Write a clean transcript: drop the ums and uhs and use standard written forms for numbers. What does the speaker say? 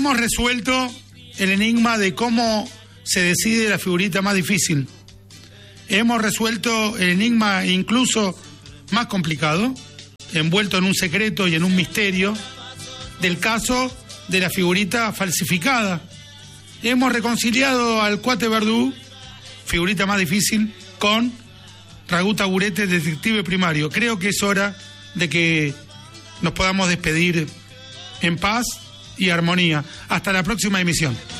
hemos resuelto el enigma de cómo se decide la figurita más difícil. Hemos resuelto el enigma incluso más complicado, envuelto en un secreto y en un misterio, del caso de la figurita falsificada. Hemos reconciliado al Cuate Verdú, figurita más difícil, con Ragú Taburete, detective primario. Creo que es hora de que nos podamos despedir en paz y armonía. Hasta la próxima emisión.